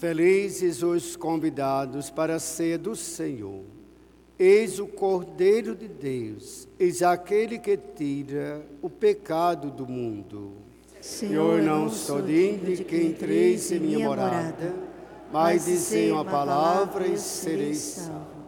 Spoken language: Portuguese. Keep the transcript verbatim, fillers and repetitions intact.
Felizes os convidados para a ceia do Senhor. Eis o Cordeiro de Deus, eis aquele que tira o pecado do mundo. Senhor, não sou digno de que entreis em minha morada, mas dizei uma palavra e serei salvo.